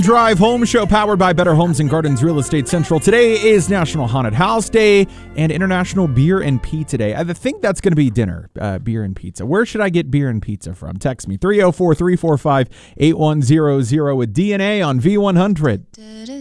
Drive Home Show powered by Better Homes and Gardens Real Estate Central. Today is National Haunted House Day and International Beer and Pizza Day. I think that's going to be dinner, beer and pizza. Where should I get beer and pizza from? Text me 304-345-8100 with DNA on V100.